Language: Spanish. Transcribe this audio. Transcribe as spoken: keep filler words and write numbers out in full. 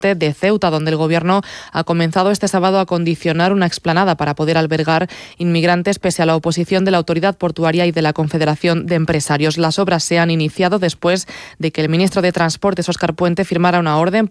de Ceuta, donde el Gobierno ha comenzado este sábado a condicionar una explanada para poder albergar inmigrantes pese a la oposición de la Autoridad Portuaria y de la Confederación de Empresarios. Las obras se han iniciado después de que el ministro de Transportes, Óscar Puente, firmara una orden